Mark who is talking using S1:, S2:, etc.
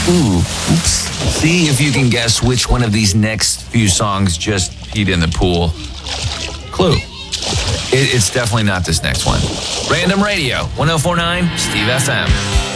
S1: Ooh, oops. See if you can guess which one of these next few songs just peed in the pool. Clue. It's definitely not this next one. Random Radio, 104.9 Steve FM.